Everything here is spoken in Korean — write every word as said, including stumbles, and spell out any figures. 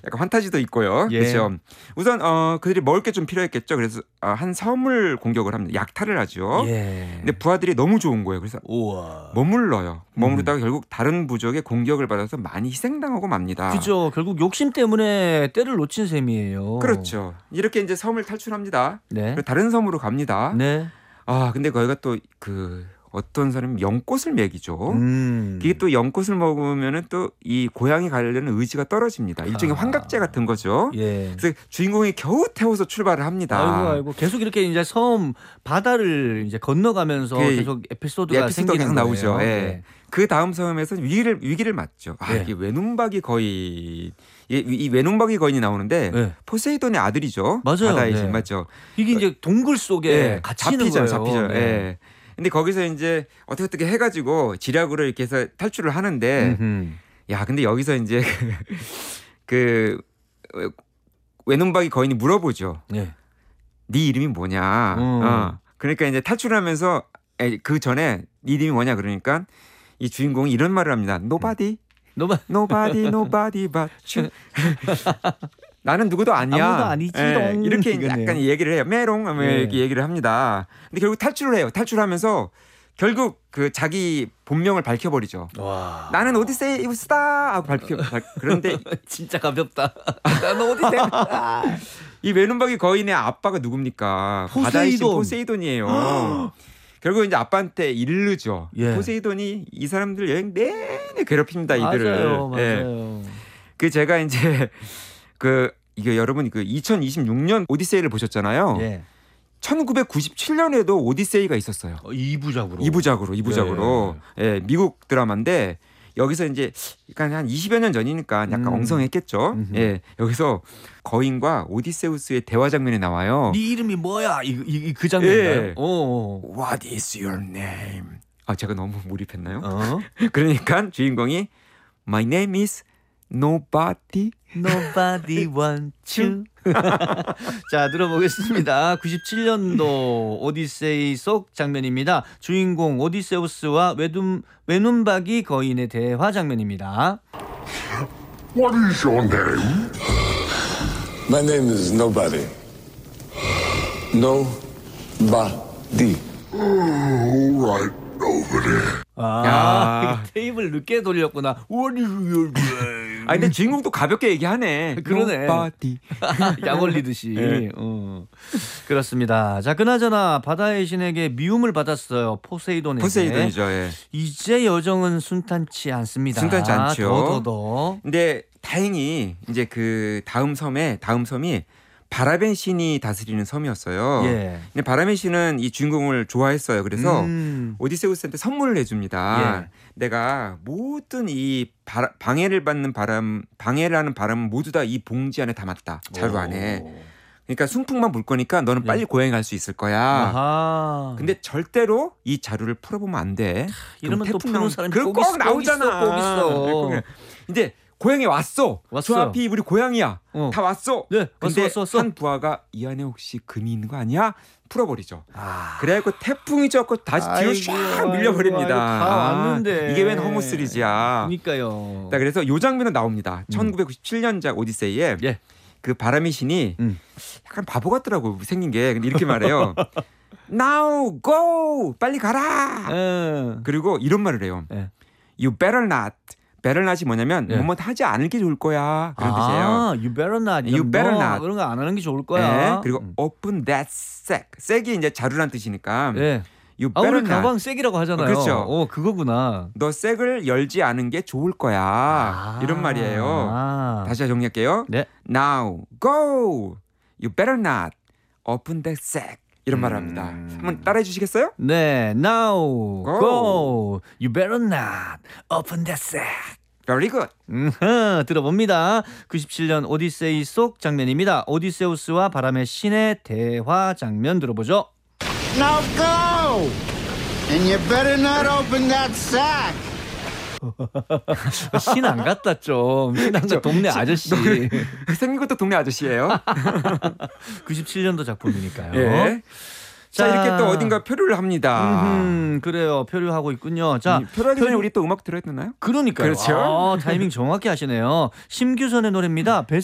약간 환타지도 있고요. 예. 그렇죠. 우선 어, 그들이 먹을 게 좀 필요했겠죠. 그래서 어, 한 섬을 공격을 합니다. 약탈을 하죠. 예. 근데 부하들이 너무 좋은 거예요. 그래서 우와. 머물러요. 머무르다가 음. 결국 다른 부족의 공격을 받아서 많이 희생당하고 맙니다. 그죠. 결국 욕심 때문에 때를 놓친 셈이에요. 그렇죠. 이렇게 이제 섬을 탈출합니다. 네. 그리고 다른 섬으로 갑니다. 네. 아 근데 거기가 또 그 어떤 사람이 연꽃을 먹이죠. 음. 이게 또 연꽃을 먹으면은 또 이 고향에 가려는 의지가 떨어집니다. 일종의 아. 환각제 같은 거죠. 예. 그래서 주인공이 겨우 태워서 출발을 합니다. 아이고 아이고 계속 이렇게 이제 섬 바다를 이제 건너가면서 그 계속 에피소드가 에피소드가 생기는 계속 나오죠. 거예요. 예. 네. 그 다음 섬에서 위기를 위기를 맞죠. 아, 예. 이게 외눈박이 거인 이, 이 외눈박이 거인이 나오는데 예. 포세이돈의 아들이죠. 맞아요. 바다의 신 네. 맞죠. 이게 이제 동굴 속에 예. 갇히는 잡히죠, 거예요. 잡히죠. 네. 예. 근데 거기서 이제 어떻게 어떻게 해가지고 지략으로 이렇게 해서 탈출을 하는데, 음흠. 야, 근데 여기서 이제 그 외눈박이 거인이 물어보죠. 네. 네 이름이 뭐냐? 음. 어. 그러니까 이제 탈출하면서 그 전에 네 이름이 뭐냐 그러니까 이 주인공이 이런 말을 합니다. Nobody, 너무 nobody, nobody but you. 나는 누구도 아니야. 아무도 아니지롱. 예, 이렇게 이거네요. 약간 얘기를 해요. 메롱 하면 예. 이렇게 얘기를 합니다. 근데 결국 탈출을 해요. 탈출하면서 결국 그 자기 본명을 밝혀버리죠. 와. 나는 오디세우스다 하고 밝혀. 그런데 진짜 가볍다. 나는 어디세? 이 외눈박이 거인의 아빠가 누굽니까? 포세이돈. 바다의 신 포세이돈이에요. 결국 이제 아빠한테 이르죠. 예. 포세이돈이 이 사람들 여행 내내 괴롭힙니다. 이들을. 맞아요, 맞아요. 예. 그 제가 이제 그 이게 여러분 그 이천이십육 년 오디세이를 보셨잖아요. 예. 천구백구십칠 년에도 오디세이가 있었어요. 어, 이부작으로. 이부작으로, 이부작으로. 예. 예, 미국 드라마인데 여기서 이제 약간 한 이십여 년 전이니까 약간 음. 엉성했겠죠. 음흠. 예, 여기서 거인과 오디세우스의 대화 장면이 나와요. 네 이름이 뭐야? 이그 장면인가요? 예. 오. What is your name? 아, 제가 너무 몰입했나요? 어? 그러니까 주인공이 My name is Nobody. Nobody wants you. 자, 들어보겠습니다. 구십칠 년도 오디세이 속 장면입니다. 주인공 오디세우스와 외눈, 외눈박이 거인의 대화 장면입니다. What is your name? My name is Nobody. Nobody. All right, nobody. 아, 야. 테이블 늦게 돌렸구나. What is your name? 아, 근데 주인공도 가볍게 얘기하네. 그러네. Nobody. 약 올리듯이. 네. 어. 그렇습니다. 자, 그나저나 바다의 신에게 미움을 받았어요. 포세이돈에게. 포세이돈이죠. 예. 이제 여정은 순탄치 않습니다. 순탄치 않죠. 더더더. 근데 다행히 이제 그 다음 섬에 다음 섬이 바람의 신이 다스리는 섬이었어요. 예. 근데 바람의 신은 이 주인공을 좋아했어요. 그래서 음. 오디세우스한테 선물을 해줍니다. 예. 내가 모든 이 바, 방해를 받는 바람, 방해를 하는 바람은 모두 다 이 봉지 안에 담았다. 자루 안에. 오. 그러니까 순풍만 불 거니까 너는 빨리 예. 고향에 갈 수 있을 거야. 아하. 근데 절대로 이 자루를 풀어보면 안 돼. 이러면 또 태풍 푸는 나오- 사람이 그럼 꼭 꼭 있어, 나오잖아. 꼭 있어, 꼭 있어. 이제 고향에 왔어. 왔어요. 저 앞이 우리 고향이야. 어. 다 왔어. 네, 근데 왔어, 왔어, 왔어. 한 부하가 이 안에 혹시 금이 있는 거 아니야? 풀어버리죠. 아. 그래갖고 태풍이 져갖고 다시 뒤로 아이고, 샥 밀려버립니다. 아이고, 다 왔는데. 아, 이게 웬 허무 시리즈야. 그러니까요. 자, 그래서 요 장면은 나옵니다. 천구백구십칠 년작 오디세이에 예. 그 바람의 신이 음. 약간 바보 같더라고 생긴 게. 근데 이렇게 말해요. Now go 빨리 가라. 예. 그리고 이런 말을 해요. 예. You better not. better not이 뭐냐면 예. 뭐뭐 하지 않을 게 좋을 거야. 그런 아, 뜻이에요. you better not. You better 뭐 not. 그런 거 안 하는 게 좋을 거야. 네, 그리고 음. open that sack. sack이 이제 자루란 뜻이니까. 예. You 아, better 우리 not. 가방 색이라고 하잖아요. 어, 그렇죠. 어, 그거구나. 너 색을 열지 않은 게 좋을 거야. 아. 이런 말이에요. 아. 다시 정리할게요. 네. Now go. You better not open that sack. 이런 말을 합니다. 한번 따라해 주시겠어요? 네, now Go. go. You better not open that sack. Very good. 음흠, 들어봅니다. 구십칠 년 오디세이 속 장면입니다. 오디세우스와 바람의 신의 대화 장면 들어보죠. Now go! And you better not open that sack. 신 안 같다 좀. 신 안 같다. 동네 아저씨. 생긴 것도 동네 아저씨예요. 구십칠 년도 작품이니까요. 예. 자, 자, 이렇게 또 어딘가 표류를 합니다. 음, 그래요. 표류하고 있군요. 자, 이 표류하기 전에 표류- 우리 또 음악 들어야 되나요? 그러니까요. 그렇죠. 아, 타이밍 정확히 하시네요. 심규선의 노래입니다.